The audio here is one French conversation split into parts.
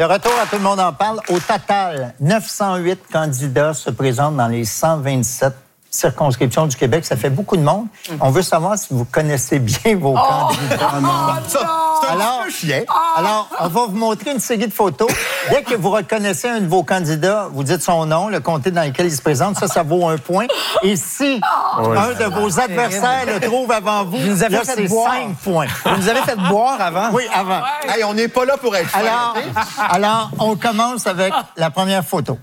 De retour à Tout le monde en parle. Au total, 908 candidats se présentent dans les 127 circonscriptions du Québec. Ça fait beaucoup de monde. On veut savoir si vous connaissez bien vos candidats. Alors, on va vous montrer une série de photos. Dès que vous reconnaissez un de vos candidats, vous dites son nom, le comté dans lequel il se présente. Ça vaut 1 point. Et si un de vos adversaires le trouve avant vous, là, c'est 5 points. Vous nous avez fait boire avant? Oui, avant. Ouais. Hey, on n'est pas là pour être Alors, on commence avec la première photo.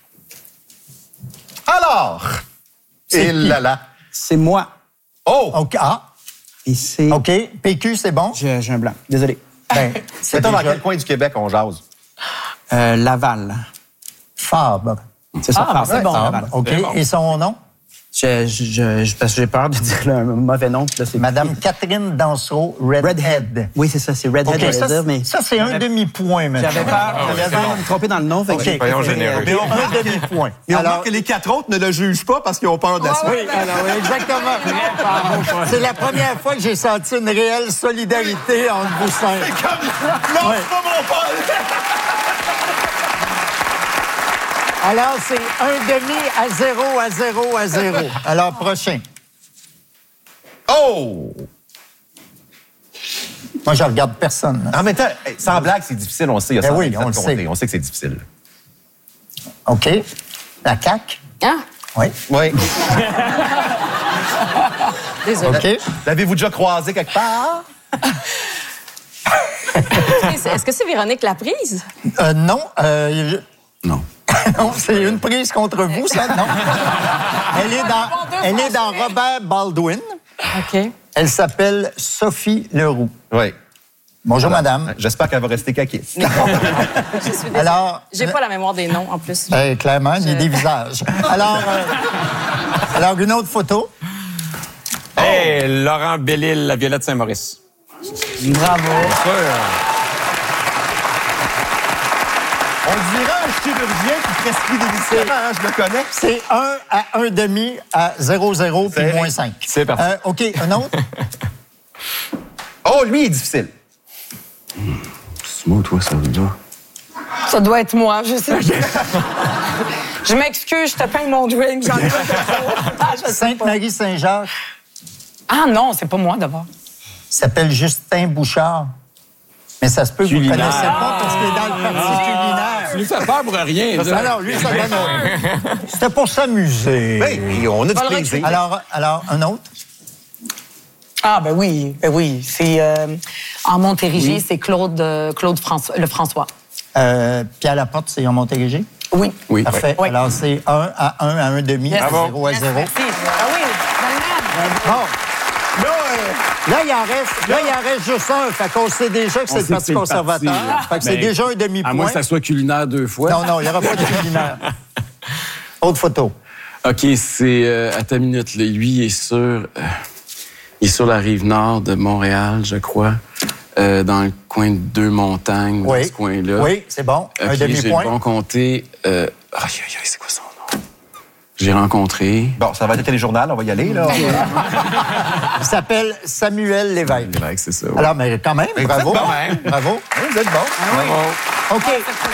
Alors, C'est qui? C'est moi. Oh! OK. Ah, Et c'est... OK. PQ, c'est bon? J'ai un blanc. Désolé. Ben, C'est dans quel coin du Québec on jase? Laval. Fabre. C'est ça, Fabre. C'est bon, Fabre. Laval. OK. Et son nom? Parce que j'ai peur de dire un mauvais nom. Là, c'est Madame Catherine Dansereau, Redhead. Oui, c'est ça, c'est Redhead. OK, j'allais dire, mais ça, c'est un demi-point, maintenant. j'avais peur de me tromper dans le nom. Fait que j'ai Soyons préféré, généreux. Mais on Un demi-point. Mais on Alors, remarque que les 4 autres ne le jugent pas parce qu'ils ont peur de la suite. oui, alors, exactement. C'est la première fois que j'ai senti une réelle solidarité entre vous cinq. Non, Ouais. c'est pas mon Paul! Alors, c'est un demi à 0 à 0 à 0. Alors, prochain. Oh! Moi, je regarde personne. Là. En même temps, sans blague, c'est difficile, on le sait. Il y a Ben 100 oui, millions on de le compter. sait. On sait que c'est difficile. OK. La CAQ. Ah, Oui. Oui. désolé. OK. L'avez-vous déjà croisé quelque part? Est-ce que c'est Véronique Laprise? Non. Non. Non, c'est une prise contre vous, ça, non? Elle est dans Robert Baldwin. OK. Elle s'appelle Sophie Leroux. Oui. Bonjour, madame. J'espère qu'elle va rester caquiste. Je suis désolée. Alors, J'ai pas la mémoire des noms, en plus. clairement, ni des visages. Alors, une autre photo. Hey, Laurent Bellil, la Violette Saint-Maurice. Bravo. On dirait un chirurgien qui prescrit des médicaments, hein, je le connais. C'est 1 à 1 demi à 0,0 puis C'est- moins 5. C'est parti. OK, un autre? Oh, lui, il est difficile. C'est moi ou toi, ça veut dire? Ça doit être moi, je sais. Je m'excuse, je te peins mon drink, j'en ai pas je sais pas. Sainte-Marie-Saint-Jacques Ah non, c'est pas moi d'abord. s'appelle Justin Bouchard. Mais ça se peut que vous ne connaissez pas parce qu'il est dans le parti culinaire. Tu nous fais peur pour rien. là. Alors, lui, ça donne un. C'était pour s'amuser. Oui, on a du plaisir. Alors, un autre? Ah ben oui. C'est en Montérégie, c'est Claude François, le François. Pierre Laporte, c'est en Montérégie? Oui. Oui. Parfait. Oui. Alors, c'est 1 à 1 à 1 demi, à Bravo. 0 à 0. Merci. Ah oui, Bon. Là, il en reste juste un. Fait qu'on sait déjà que c'est le Parti conservateur. Fait que c'est déjà un demi-point. À moins que ça soit culinaire 2 fois. Non, il n'y aura pas de culinaire. Autre photo. OK, c'est... attends une minute, là. Lui, il est sur la rive nord de Montréal, je crois. Dans le coin de Deux-Montagnes, dans ce coin-là. Oui, c'est bon. Un OK, j'ai demi-point. le bon comté. C'est quoi son nom? J'ai rencontré... Bon, ça va être le téléjournal, on va y aller, là. Il s'appelle Samuel Lévesque. Lévesque, c'est ça. Ouais. Alors, mais quand même, Mais vous bravo. êtes bon, hein? Bravo. Oui, vous êtes bon. OK.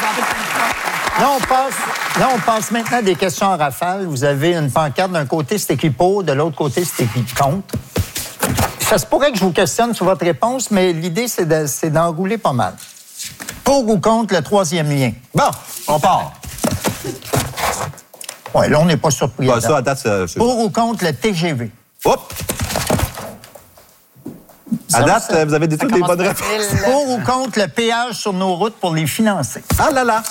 Là, on passe maintenant à des questions en rafale. Vous avez une pancarte. D'un côté, c'est écrit pour. De l'autre côté, c'est écrit contre. Ça se pourrait que je vous questionne sur votre réponse, mais l'idée, c'est d'enrouler pas mal. Pour ou contre le troisième lien? Bon, on part. Oui, là, on n'est pas surpris. Bah, ça, à date, c'est... Pour ou contre le TGV? Hop! À date, vous avez toutes les bonnes réponses. Pour ou contre le péage sur nos routes pour les financer? Ah là là!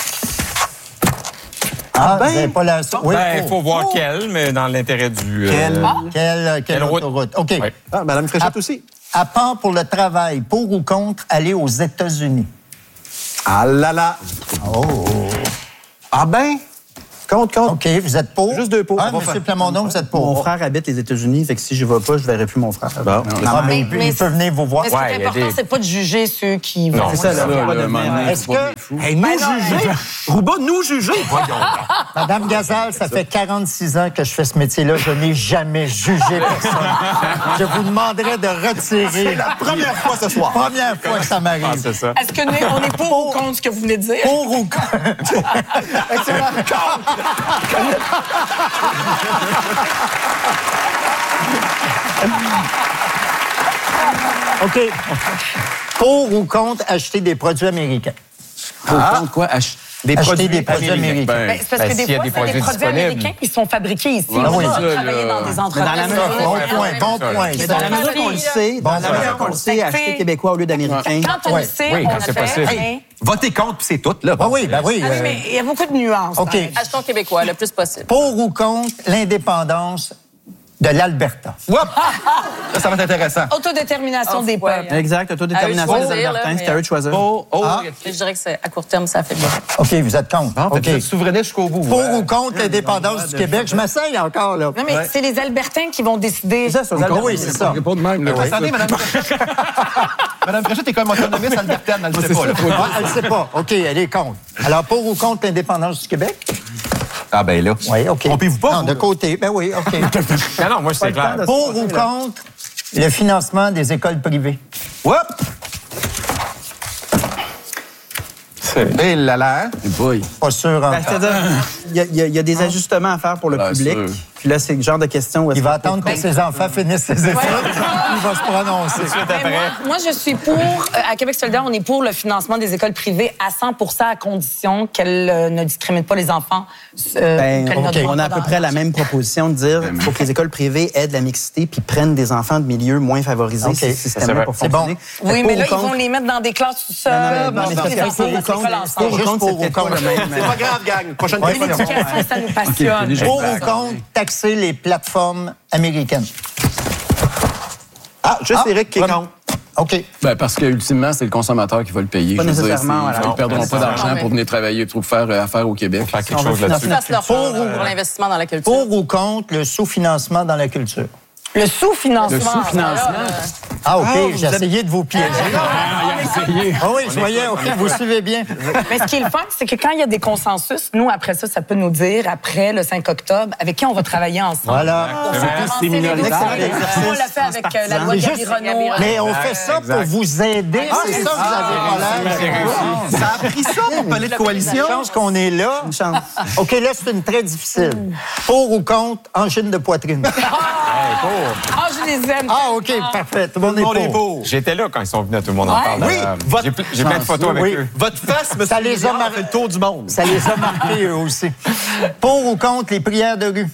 Vous avez pas la... Oui, Il faut voir quel, mais dans l'intérêt du... Quelle route? autoroute? OK. Oui. Ah, Madame Fréchette aussi. À part pour le travail, pour ou contre aller aux États-Unis? Ah là là! Oh! Ah ben! Compte. OK, vous êtes pour? Juste 2 pour. Ah, M. Plamondon, vous êtes pour. Mon frère habite les États-Unis, fait que si je vais pas, je verrai plus mon frère. Bon. Ah, mais Mais il peut venir vous voir. Mais ce qui est il y a important, des- c'est pas de juger ceux qui vont. C'est ça, là. Là, Pas là, de maintenant, Est-ce faut pas que- des fous. Hey, nous juger. Rouba, nous juger. Voyons. Madame Gazal, ça fait 46 ans que je fais ce métier-là. Je n'ai jamais jugé personne. Je vous demanderai de retirer. C'est la première fois ce soir. Première fois que ça m'arrive. Ah, c'est ça. Est-ce qu'on est pour ou contre ce que vous venez de dire? Pour ou contre? OK. Pour ou contre acheter des produits américains? Pour contre quoi? Acheter des produits américains. Ben, c'est parce que s'il des y a fois, des c'est des produits produits disponibles. américains qui sont fabriqués ici. Ouais, On oui. va Ça, travailler là. dans des dans la entreprises. mesure- Bon point. Mais dans la mesure qu'on le sait, dans la Bon, mesure qu'on le sait, acheter québécois au lieu d'américain. Quand on Ouais. le sait, Oui, on quand le c'est fait. possible. mais- Votez contre, puis c'est tout, là. Ah oui, ben oui. Ah oui, mais il y a beaucoup de nuances. OK. Achetons québécois le plus possible. Pour ou contre l'indépendance de l'Alberta? Whoop! Ça va être intéressant. Autodétermination Oh, des ouais. peuples. Exact, autodétermination À eux de des choisir, Albertains, là, c'est à eux de choisir. Je dirais que c'est à court terme, ça fait bien. OK, vous êtes contre. Bon, OK. vous êtes souverainiste jusqu'au bout. Pour ou contre l'indépendance du Québec? Je m'essaye encore, là. Non, mais c'est les Albertains qui vont décider. C'est ça, sur les Albertains. Oui, c'est ça. Pas de même, là. Attendez, Madame Fréchette. Madame Fréchette est comme autonomiste albertaine, elle ne sait pas. là. Ah, elle ne sait pas. OK, elle est contre. Alors, pour ou contre l'indépendance du Québec? Ah, ben là. Oui, OK. Trompez-vous pas, Non, vous, de là. côté. Ben oui, OK. Non, moi, c'est clair. Pour ou contre le financement des écoles privées? Whoop! Et là là. Eh boy. Pas sûr Ben, encore. c'est-à-dire, il y a des ajustements à faire pour le Bien public. sûr. Puis là, c'est le genre de question où est-ce Il va que- attendre que ses enfants finissent ses études. Il va se prononcer. Ben, moi, je suis pour, à Québec solidaire, on est pour le financement des écoles privées à 100% à condition qu'elles ne discriminent pas les enfants. Ben, qu'elles ne OK. demandent on a à pas peu près la d'argent. même proposition de dire qu'il faut que les écoles privées aident la mixité puis prennent des enfants de milieux moins favorisés. OK. C'est C'est système vrai. pour C'est bon. fonctionner. Oui, Fait mais pour là, ou ils vont contre- les mettre dans des classes tout seuls. Non, mais puis c'est les parce enfants que vont à pour ou l'école contre, ensemble. pour ou contre, c'est peut-être pas le même. C'est pas grave, gang. Prochaine question. L'éducation, ça nous passionne. Pour ou contre taxer les plateformes américaines? Ah, juste Éric qui est contre. OK. Ben, parce que ultimement, c'est le consommateur qui va le payer. Pas Je veux dire, nécessairement, c'est- voilà. Ils ne perdront pas d'argent mais- pour venir travailler, pour faire affaire au Québec. Faire quelque On veut chose là-dessus. financer Fassent leur chose pour l'investissement dans la culture. Pour ou contre le sous-financement dans la culture? Le sous-financement. Le sous-financement. Ah, OK, j'ai essayé de vous piéger. Essayez. Ah oui, je voyais, OK, vous suivez bien. Mais ce qui est le fun, c'est que quand il y a des consensus, nous, après ça, ça peut nous dire, après le 5 octobre, avec qui on va travailler ensemble. Voilà. C'est minoritaire. On l'a fait avec la loi C'est Gabi juste- Renault. Mais on fait ça pour vous aider. C'est ça que vous avez pas l'air. Ça a pris ça pour parler de Une coalition. chance qu'on est là. Une chance. OK, là, c'est une très difficile. Pour ou contre angine de poitrine? Ah, je les aime. Ah, OK, parfait. Tout le monde On est est pour. beau. J'étais là quand ils sont venus, tout le monde en Ouais. parle. Oui, votre- J'ai plein de photos avec Oui. eux. Votre face, monsieur Ça les a Milliard, mar- fait le tour du monde. Ça les a marqués, eux aussi. Pour ou contre les prières de rue?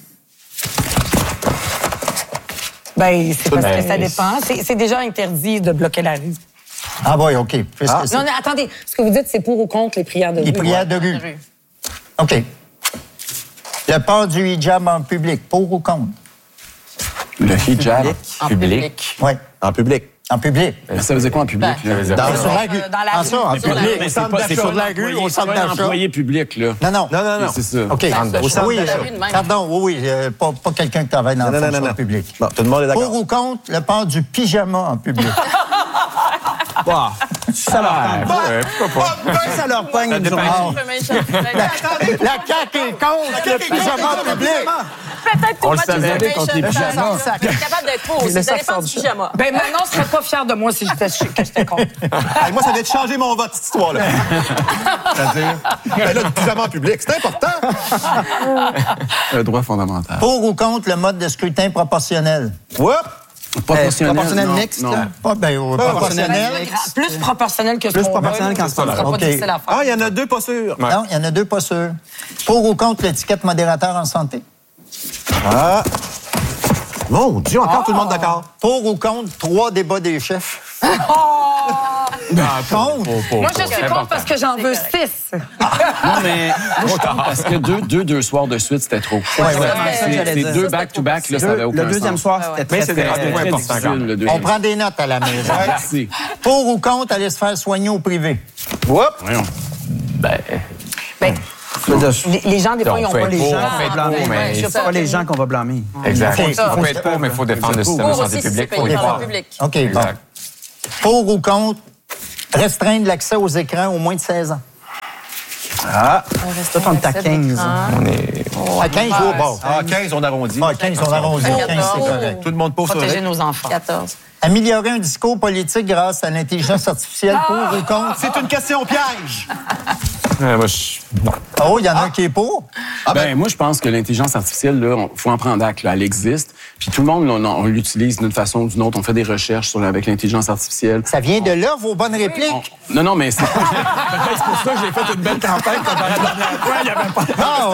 Ben, c'est parce que Ben, ça dépend. C'est déjà interdit de bloquer la rue. Ah, oui, OK. Puisque c'est Non, non, attendez. Ce que vous dites, c'est pour ou contre les prières de rue. les prières de rue. OK. Le port du hijab en public, pour ou contre? Le hijab. En public. Oui, En public. en public. Ça veut dire quoi en public? Ben, là? Sur la rue. Dans la Ah, rue. ça, en Sur la public. rue. Mais c'est sur la rue, au centre C'est pas un d'achat. employé public, là. Non. Non. C'est ça. OK. Au centre Oui, d'achat. rue de même. pardon, oui, pas quelqu'un qui travaille dans la fonction publique. Bon, tout le monde est d'accord. Pour ou contre le port du pyjama en public? Ça leur tente. Pourquoi pas? Ça leur pogne une journée. La CAQ est contre le pyjama en public. Peut-être On pour le savait, Matt contre les Information, pyjamas. ça. Vous êtes capable d'être pour aussi. Le Ça sac dépend sort du du chat. pyjama. Ben, maintenant, je serais pas fière de moi si j'étais contre. Hey, moi, ça vient de changer mon vote, cette histoire-là. C'est-à-dire? Ben là, le pyjama en public, c'est important. Le droit fondamental. Pour ou contre le mode de scrutin proportionnel? Whoop! Proportionnel non, mixte. non. Pas bien, proportionnel. Plus proportionnel que ce Plus qu'on proportionnel veut. qu'en ce Ça sera moment. pas OK. difficile à faire. Ah, il y en a deux pas sûrs. Non, il y en a deux pas sûrs. Pour ou contre l'étiquette modérateur en santé? Ah! Mon Dieu, encore tout le monde d'accord. Pour ou contre 3 débats des chefs? Contre? Moi, je suis contre parce que j'en veux 6. Non, mais moi, je pense parce que deux soirs de suite, c'était trop. ouais. C'est deux back-to-back, là, ça avait aucun Le deuxième sens. soir, c'était Mais c'est très, des très- rendez-vous Très importants, difficile, quand même. le On deuxième. prend des notes à la maison. Merci. Pour ou contre aller se faire soigner au privé? Whoop! Voyons. Ben, Les gens, des fois, ils n'ont pas les gens. on fait pour, mais C'est pas les gens qu'on va blâmer. Exact. Ok. Il faut être pour, mais il faut défendre le système de Pour santé aussi, publique. c'est Faut payé y par le croire. public. OK, bon. Exact. Pour ou contre restreindre l'accès aux écrans aux moins de 16 ans? Ah, toi, on est à 15. On est... À 15 jours, bon. Ah, 15, on arrondit. Ah, 15, on arrondit. 15, c'est correct. Tout le monde pose Protéger ça. nos enfants. 14. Améliorer un discours politique grâce à l'intelligence artificielle, pour ou contre? C'est une question piège. Moi, je... Non. Oh, il y en a un qui est pour. Moi, je pense que l'intelligence artificielle, il faut en prendre acte. Là, elle existe. Puis tout le monde, on l'utilise d'une façon ou d'une autre. On fait des recherches avec l'intelligence artificielle. Ça vient de là, vos bonnes répliques? Non, mais c'est peut-être pour ça que j'ai fait une belle campagne pendant la dernière fois. Il y avait pas... Ah,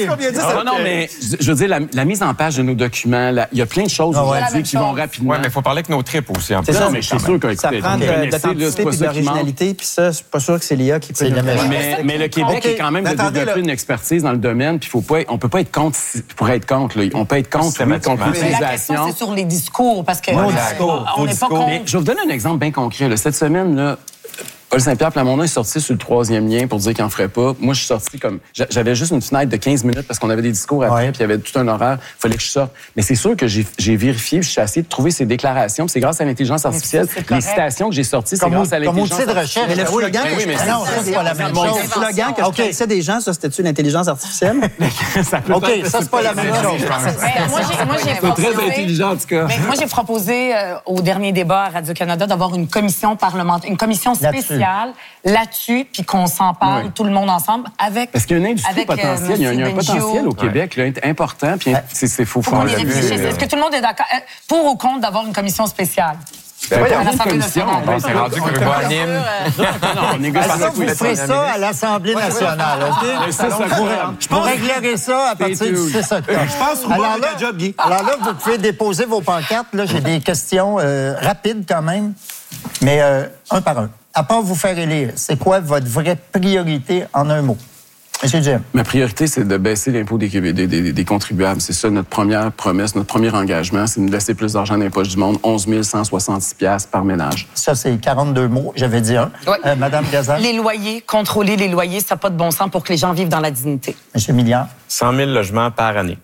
OK. Non, mais je veux dire, la mise en page de nos documents, il y a plein de choses aujourd'hui qui vont rapidement. Ouais, mais il faut parler avec nos tripes aussi. En C'est plus. ça, mais je suis sûr que Ça prend de l'authenticité et de l'originalité, puis ça, c'est pas sûr que c'est l'IA qui peut C'est le la faire. même. Mais le Québec OK. est quand même de Attendez, développer là. une expertise dans le domaine, puis on peut pas être contre pour être contre. Là. On peut être contre, oui, contre Mais la question, l'utilisation. c'est sur les discours, parce que discours, on n'est pas discours. contre. Mais je vais vous donner un exemple bien concret. Là. Cette semaine, là, Paul Saint-Pierre Plamondon est sorti sur le 3e lien pour dire qu'il n'en ferait pas. Moi, je suis sorti comme... J'avais juste une fenêtre de 15 minutes parce qu'on avait des discours après, Ouais. puis il y avait tout un horaire. Il fallait que je sorte. Mais c'est sûr que j'ai vérifié, puis j'ai essayé de trouver ces déclarations. Puis c'est grâce à l'intelligence artificielle. c'est correct. Les citations que j'ai sorties, c'est Comme grâce à outil l'intelligence de recherche. Mais le Oui, slogan, oui, mais non, ça, c'est pas la même Mon chose. slogan que je connaissais des gens, ça, c'était-tu l'intelligence artificielle? Ça peut OK, être- ça, c'est pas la même chose. Ben, moi, j'ai C'est très proposé- intelligent, en tout cas. Mais moi, j'ai proposé au dernier débat à Radio-Canada d'avoir une commission parlementaire, une commission spéciale là-dessus, puis qu'on s'en parle, Oui. tout le monde ensemble, avec... Parce qu'il y a une industrie avec, potentielle, il y a un Monsieur potentiel Bengio. au Québec là, important, puis c'est faut Faut qu'on y le réfléchisse. Est-ce que tout le monde est d'accord? Pour ou contre d'avoir une commission spéciale? Ben, À pas une l'Assemblée commission, nationale. ben, C'est rendu que le voix anime. Non, on négocie Ça, avec vous les ferez ça à l'Assemblée nationale, OK? ça, Vous réglerez ça à partir du 6 octobre. Je pense que Alors là, job, Guy. alors là, vous pouvez déposer vos pancartes. Là, j'ai des questions rapides quand même, mais un par un. À part vous faire élire, c'est quoi votre vraie priorité en un mot? Monsieur Jim. Ma priorité, c'est de baisser l'impôt des contribuables. C'est ça notre première promesse, notre premier engagement, c'est de nous laisser plus d'argent dans les poches du monde, 11 166 $ par ménage. Ça, c'est 42 mots. J'avais dit un. Ouais. Madame Gazan. Les loyers, contrôler les loyers, ça n'a pas de bon sens pour que les gens vivent dans la dignité. Monsieur Milliard. 100 000 logements par année.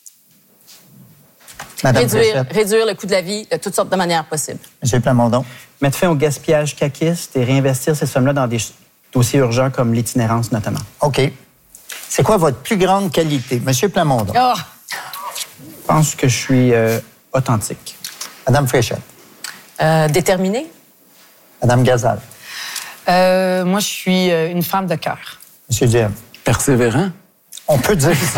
Madame Fréchette. Réduire le coût de la vie de toutes sortes de manières possibles. Monsieur Plamondon. Mettre fin au gaspillage caquiste et réinvestir ces sommes-là dans des dossiers urgents comme l'itinérance, notamment. OK. C'est quoi votre plus grande qualité? Monsieur Plamondon. Oh, Je pense que je suis authentique. Madame Fréchette. Déterminé. Madame Gazal. moi, je suis une femme de cœur. Monsieur Jim. Persévérant? On peut dire ça.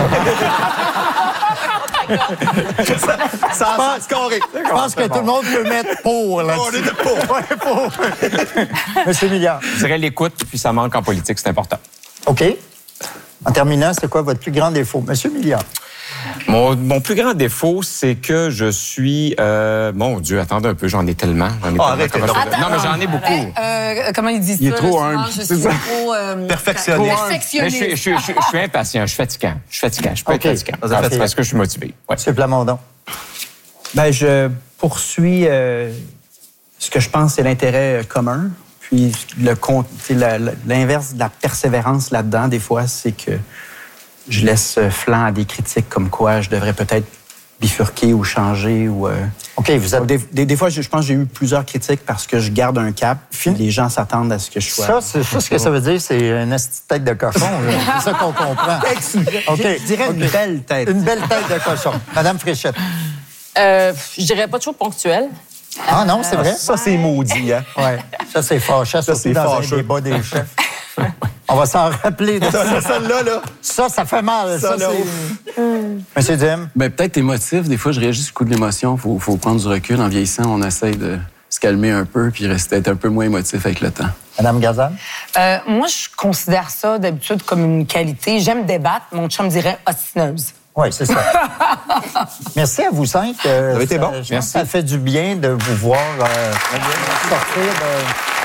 Ça a scoré. Je pense que tout le monde peut mettre pour là-dessus. On est de pour. Ouais, pour. Monsieur Milliard. Je dirais l'écoute, puis ça manque en politique, c'est important. OK. En terminant, c'est quoi votre plus grand défaut? Monsieur Milliard. Mon plus grand défaut, c'est que je suis... mon Dieu, attendez un peu, j'en ai tellement. J'en ai tellement. arrêtez donc. Non, mais j'en ai beaucoup. Comment il dit Il est ça? trop souvent, humble, Je c'est suis ça. trop... Perfectionniste. Mais perfectionniste. je suis impatient, je suis fatigant. Je peux OK. être fatigant. Ça fait- C'est parce que je suis motivé. Ouais. Monsieur Plamondon. Ben, je poursuis ce que je pense c'est l'intérêt commun. Puis l'inverse de la persévérance là-dedans, des fois, c'est que je laisse flanc à des critiques comme quoi je devrais peut-être bifurquer ou changer. Ou, OK, vous êtes... des fois, je pense que j'ai eu plusieurs critiques parce que je garde un cap, puis les gens s'attendent à ce que je sois. Ça, ce que ça veut dire, c'est une esti de tête de cochon. là. C'est ça qu'on comprend. OK. Je dirais une belle tête. Une belle tête de cochon. Madame Fréchette. Je dirais pas toujours ponctuel. Ah non, c'est vrai? Ça, c'est maudit, hein? Oui. Ça, c'est fâcheux, surtout c'est dans fâcheux. un débat des chefs. On va s'en rappeler de ça. Celle-là, là. Ça fait mal. Ça, là, c'est... Monsieur Jim. Ben, peut-être émotif. Des fois, je réagis sur le coup de l'émotion. Faut prendre du recul. En vieillissant, on essaye de se calmer un peu puis rester être un peu moins émotif avec le temps. Madame Gazan. moi, je considère ça d'habitude comme une qualité. J'aime débattre. Mon chum dirait ostineuse. Oui, c'est ça. Merci à vous cinq. Ça a été bon. Je pense que ça fait du bien de vous voir sortir de...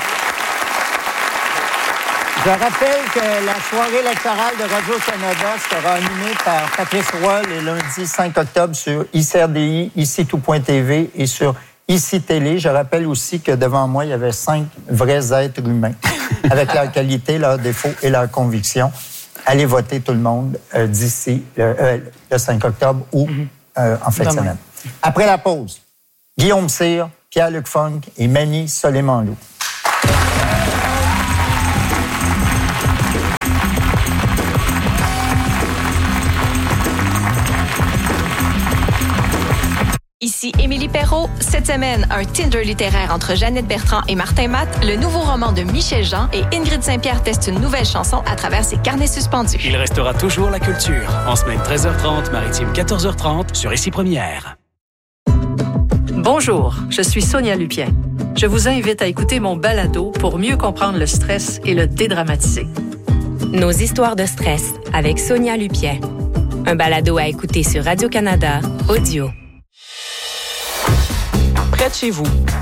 Je rappelle que la soirée électorale de Radio-Canada sera animée par Patrice Roy le lundi 5 octobre sur ICRDI, ICTout.tv et sur ICI Télé. Je rappelle aussi que devant moi, il y avait 5 vrais êtres humains avec leur qualité, leurs défauts et leurs convictions. allez voter tout le monde d'ici le 5 octobre ou en fin de semaine. Après la pause, Guillaume Cyr, Pierre-Luc Funk et Mani Soleimanlou. Ici Émilie Perrault. Cette semaine, un Tinder littéraire entre Jeannette Bertrand et Martin Matt, le nouveau roman de Michel Jean et Ingrid Saint-Pierre teste une nouvelle chanson à travers ses carnets suspendus. Il restera toujours la culture. En semaine 13h30, maritime 14h30 sur Ici Première. Bonjour, je suis Sonia Lupien. Je vous invite à écouter mon balado pour mieux comprendre le stress et le dédramatiser. Nos histoires de stress avec Sonia Lupien. Un balado à écouter sur Radio-Canada, audio. Près de chez vous,